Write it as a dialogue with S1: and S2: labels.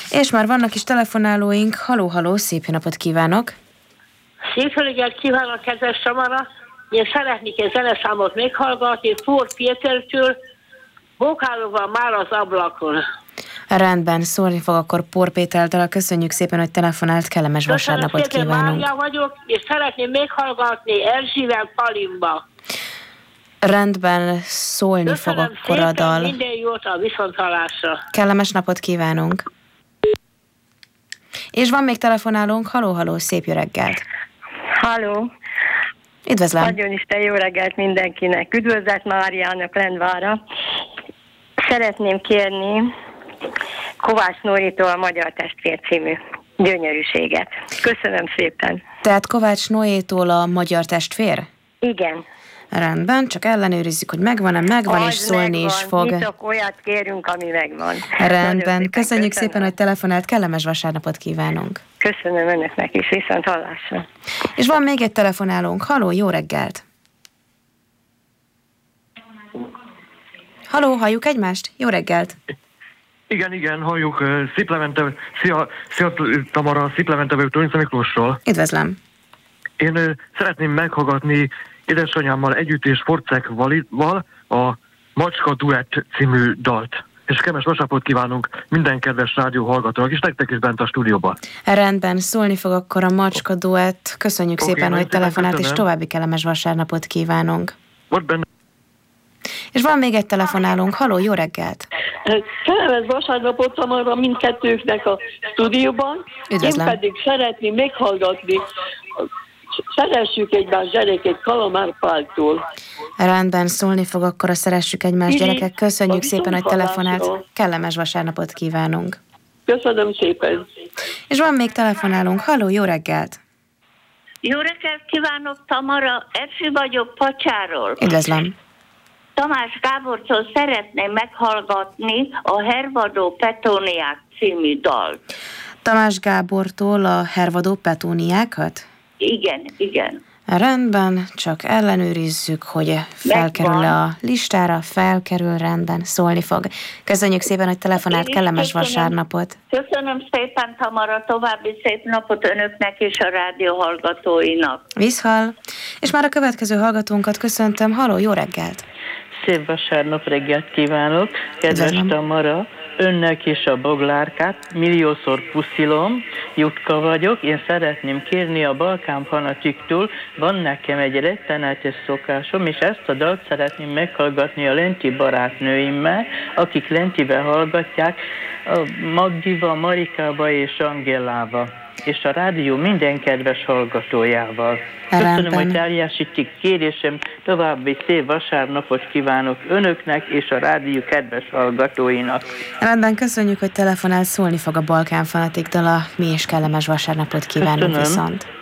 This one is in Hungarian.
S1: És már vannak is telefonálóink. Halló, szép napot kívánok!
S2: Szép reggelt kívánok, kedves Tamara! Én szeretnék egy zeneszámot meghallgatni, Ford Pétertől, Bokálóban már az ablakon.
S1: Rendben, szólni fog akkor Pór Pétertől. Köszönjük szépen, hogy telefonált, kellemes vasárnapot kívánunk.
S2: Mária vagyok, és szeretném meghallgatni Erzsébet Palimba.
S1: Rendben, szólni fog akkor a dal.
S2: Minden jót a viszonthallásra.
S1: Kellemes napot kívánunk. És van még telefonálónk. Halló, szép jó reggelt.
S3: Halló.
S1: Üdvözlöm.
S3: Nagyon Isten jó reggelt mindenkinek. Üdvözlet Máriának, Lendvára. Szeretném kérni Kovács Nóritól a Magyar Testvér című Gyönyörűséget. Köszönöm szépen.
S1: Tehát Kovács Noétól a Magyar Testvér?
S3: Igen.
S1: Rendben, csak ellenőrizzük, hogy megvan, és szólni
S3: megvan.
S1: is fog.
S3: Mi csak olyat kérünk, ami megvan.
S1: Rendben, köszönjük szépen, hogy telefonált, kellemes vasárnapot kívánunk.
S3: Köszönöm önöknek is, viszont hallásra.
S1: És van még egy telefonálónk. Halló, jó reggelt! Halló, halljuk egymást? Jó reggelt!
S4: Igen, halljuk. Szép Levente, szia Tamara, Szép Levente vagyok Tőnice Miklósról.
S1: Üdvözlöm!
S4: Én szeretném meghallgatni édesanyámmal együtt és Forcekval a Macska Duett című dalt. És kellemes vasárnapot kívánunk minden kedves rádió hallgatónak, és nektek is bent a stúdióban.
S1: Rendben, szólni fog akkor a Macska Duett. Köszönjük szépen, hogy telefonált, és további kellemes vasárnapot kívánunk.
S4: Volt benne.
S1: És van még egy telefonálónk. Halló, jó reggelt!
S5: Kellemes vasárnapot Tamara mindkettőknek a stúdióban.
S1: Üdvözlöm.
S5: Én pedig szeretném meghallgatni Szeressük egymást gyerekek Kalamár Páltól.
S1: Rendben, szólni fog akkor a Szeressük egymást gyerekek. Köszönjük szépen, hogy telefonált. Kellemes vasárnapot kívánunk.
S5: Köszönöm szépen.
S1: És van még telefonálónk. Halló, jó reggelt!
S6: Jó reggelt kívánok, Tamara. Erzsi vagyok Pacsáról.
S1: Üdvözlöm.
S6: Tamás Gábortól szeretném meghallgatni a Hervadó Petóniák című dalt.
S1: Tamás Gábortól a Hervadó Petóniákat?
S6: Igen.
S1: Rendben, csak ellenőrizzük, hogy felkerül a listára, felkerül, rendben, szólni fog. Köszönjük szépen, hogy telefonált, kellemes vasárnapot.
S6: Köszönöm szépen, Tamara, további szép napot önöknek és a rádió hallgatóinak.
S1: Viszhal. És már a következő hallgatónkat köszöntöm. Halló, jó reggelt!
S7: Szép vasárnap reggelt kívánok, kedves Tamara, önnek is a Boglárkát, milliószor puszilom, Jutka vagyok, én szeretném kérni a Balkán fanatiktól, van nekem egy rettenetes szokásom, és ezt a dalt szeretném meghallgatni a lenti barátnőimmel, akik lentivel hallgatják, a Magdival, Marikával és Angélával, és a rádió minden kedves hallgatójával. Köszönöm, hogy teljesítik kérésem, további szép vasárnapot kívánok önöknek és a rádió kedves hallgatóinak.
S1: Rendben, köszönjük, hogy telefonál, szólni fog a Balkán fanatiktól, mi is kellemes vasárnapot kívánunk. Viszont.